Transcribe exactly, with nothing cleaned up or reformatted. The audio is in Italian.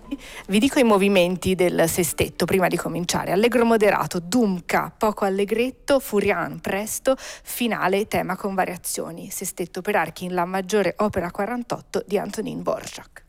Vi dico i movimenti del sestetto prima di cominciare: allegro moderato, dumka, poco allegretto, furian presto, finale tema con variazioni. Sestetto per archi in La maggiore opera quarantotto di Antonin Dvorak.